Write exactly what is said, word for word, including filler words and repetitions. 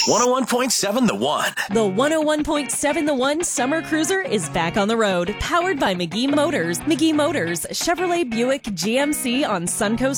one oh one point seven The One. The one oh one point seven The One Summer Cruiser is back on the road, powered by McGee Motors. McGee Motors, Chevrolet, Buick, G M C on Suncoast